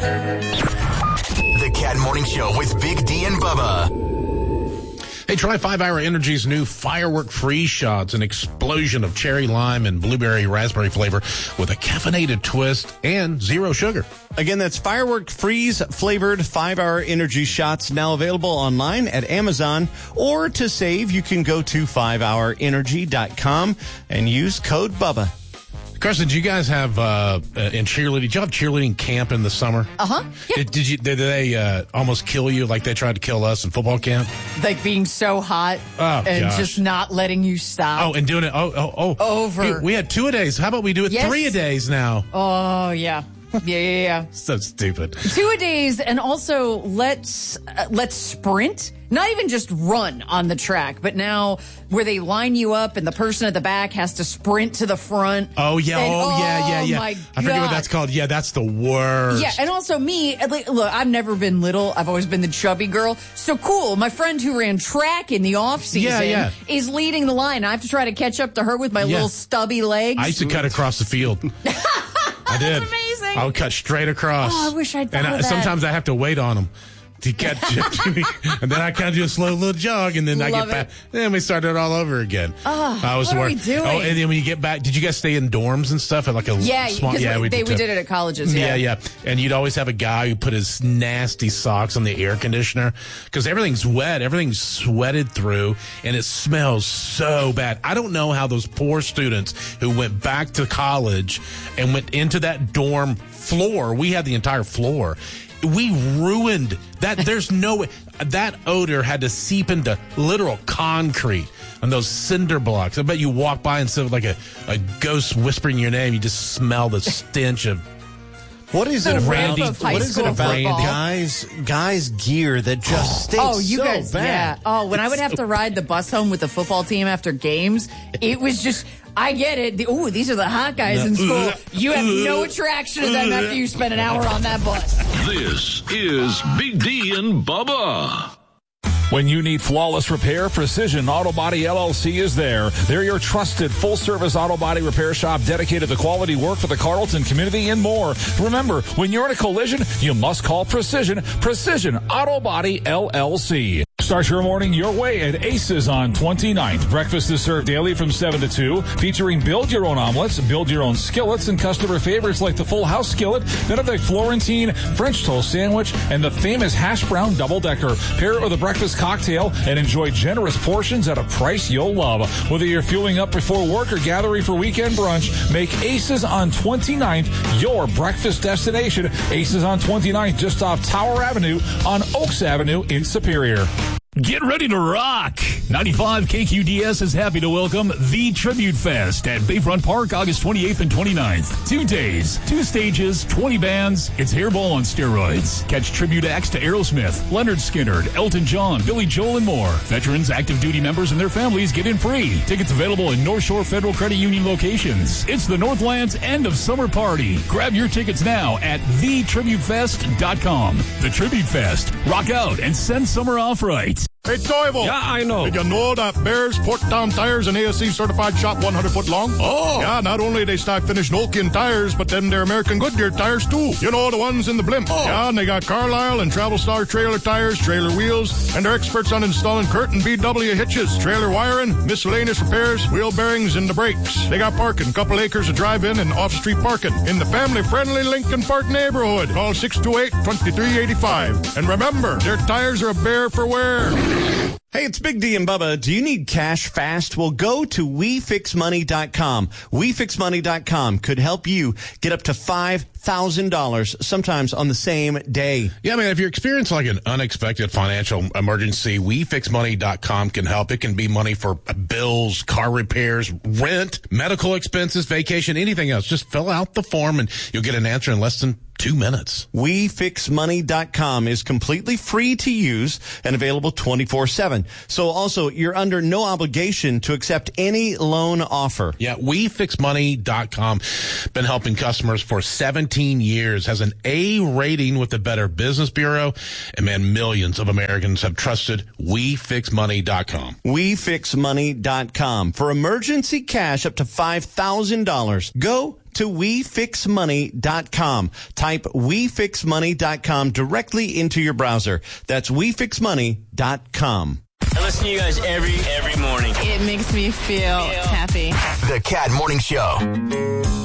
The Cat Morning Show with Big D and Bubba. Hey, try 5-Hour Energy's new Firework Freeze Shots, an explosion of cherry lime and blueberry raspberry flavor with a caffeinated twist and zero sugar. Again, that's Firework Freeze flavored 5-Hour Energy Shots, now available online at Amazon. Or to save, you can go to 5hourenergy.com and use code BUBBA. Carson, did you guys have in cheerleading? Did you have cheerleading camp in the summer? Yeah. Did they almost kill you like they tried to kill us in football camp? Like being so hot and just not letting you stop. Oh, and doing it. Over. Dude, we had 2-a-days. How about we do it 3-a-days now? Oh, yeah. Yeah. So stupid. 2-a-days, and also let's sprint. Not even just run on the track, but now where they line you up and the person at the back has to sprint to the front. Oh, yeah. And, Yeah. My I forget what that's called. Yeah, that's the worst. Yeah, and also me, look, I've never been little. I've always been the chubby girl. So cool. My friend who ran track in the off season is leading the line. I have to try to catch up to her with my little stubby legs. I used to cut across the field. I did. That's amazing. I would cut straight across. Oh, I wish I'd thought of that. Sometimes I have to wait on them to catch me. And then I kind of do a slow little jog, and then I get back. Then we started it all over again. What are we doing? Oh, and then when you get back, did you guys stay in dorms and stuff at like a small? Yeah, we did it at colleges. Yeah. And you'd always have a guy who put his nasty socks on the air conditioner because everything's wet, everything's sweated through, and it smells so bad. I don't know how those poor students who went back to college and went into that dorm floor. We had the entire floor. We ruined that. There's no way. That odor had to seep into literal concrete on those cinder blocks. I bet you walk by instead of like a ghost whispering your name, you just smell the stench of. What is it Randy? What is it about guys' gear that just stinks so guys, bad? Yeah. Oh, when I would have to ride the bus home with the football team after games, it was just. I get it. These are the hot guys in school. You have no attraction to them after you spend an hour on that bus. This is Big D and Bubba. When you need flawless repair, Precision Auto Body LLC is there. They're your trusted full-service auto body repair shop dedicated to quality work for the Carlton community and more. Remember, when you're in a collision, you must call Precision Auto Body LLC. Start your morning your way at Aces on 29th. Breakfast is served daily from 7 to 2, featuring build your own omelets, build your own skillets, and customer favorites like the Full House skillet, Benedict Florentine, French toast sandwich, and the famous hash brown double-decker. Pair it with a breakfast cocktail and enjoy generous portions at a price you'll love. Whether you're fueling up before work or gathering for weekend brunch, make Aces on 29th your breakfast destination. Aces on 29th, just off Tower Avenue on Oaks Avenue in Superior. Get ready to rock! 95 KQDS is happy to welcome The Tribute Fest at Bayfront Park, August 28th and 29th. 2 days, 2 stages, 20 bands. It's Hairball on steroids. Catch tribute acts to Aerosmith, Leonard Skinner, Elton John, Billy Joel, and more. Veterans, active duty members, and their families get in free. Tickets available in North Shore Federal Credit Union locations. It's the Northland's end of summer party. Grab your tickets now at thetributefest.com. The Tribute Fest. Rock out and send summer off right. Hey, Toivo. Yeah, I know. Did you know that Bears Porttown Tires and ASC certified shop 100 foot long? Oh. Yeah, not only they stock finished Nokian tires, but then they're American Goodyear tires too. You know, the ones in the blimp. Oh. Yeah, and they got Carlisle and Travel Star trailer tires, trailer wheels, and they're experts on installing curtain BW hitches, trailer wiring, miscellaneous repairs, wheel bearings, and the brakes. They got parking, couple acres of drive-in and off-street parking in the family-friendly Lincoln Park neighborhood. Call 628-2385. And remember, their tires are a bear for wear. Hey, it's Big D and Bubba. Do you need cash fast? Well, go to WeFixMoney.com. WeFixMoney.com could help you get up to $5,000 sometimes on the same day. Yeah, I mean, if you're experiencing like an unexpected financial emergency, WeFixMoney.com can help. It can be money for bills, car repairs, rent, medical expenses, vacation, anything else. Just fill out the form and you'll get an answer in less than 2 minutes. WeFixMoney.com is completely free to use and available 24/7. So also, you're under no obligation to accept any loan offer. Yeah, WeFixMoney.com. Been helping customers for 17 17 years, has an A rating with the Better Business Bureau. And man, millions of Americans have trusted WeFixMoney.com. WeFixMoney.com. For emergency cash up to $5,000. Go to WeFixMoney.com. Type WeFixMoney.com directly into your browser. That's WeFixMoney.com. I listen to you guys every morning. It makes me feel happy. The Cat Morning Show.